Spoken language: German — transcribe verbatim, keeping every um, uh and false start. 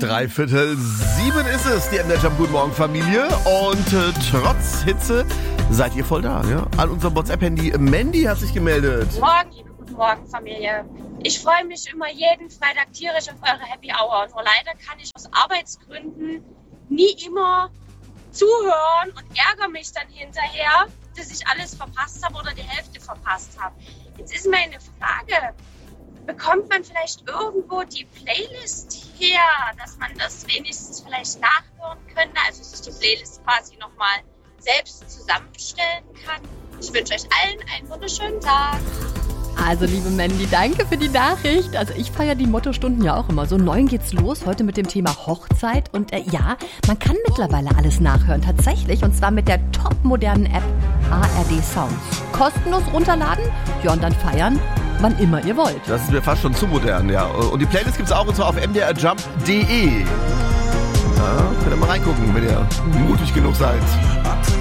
Dreiviertel sieben ist es, die M D R Jump Guten Morgen Familie. Und äh, trotz Hitze seid ihr voll da. Ja? An unserem WhatsApp-Handy. Mandy hat sich gemeldet. Guten Morgen, liebe Guten Morgen Familie. Ich freue mich immer jeden Freitag tierisch auf eure Happy Hour. Nur leider kann ich aus Arbeitsgründen nie immer zuhören und ärgere mich dann hinterher, dass ich alles verpasst habe oder die Hälfte verpasst habe. Jetzt ist meine Frage, bekommt man vielleicht irgendwo die Playlist her, dass man das wenigstens vielleicht nachhören könnte, also sich die Playlist quasi nochmal selbst zusammenstellen kann? Ich wünsche euch allen einen wunderschönen Tag. Also liebe Mandy, danke für die Nachricht. Also ich feiere die Mottostunden ja auch immer. So neun geht's los, heute mit dem Thema Hochzeit. Und äh, ja, man kann mittlerweile alles nachhören, tatsächlich. Und zwar mit der topmodernen App A R D Sounds. Kostenlos runterladen, ja und dann feiern, wann immer ihr wollt. Das ist mir fast schon zu modern, ja. Und die Playlist gibt's auch und zwar auf m d r jump punkt d e. Ja, könnt ihr mal reingucken, wenn ihr mutig genug seid.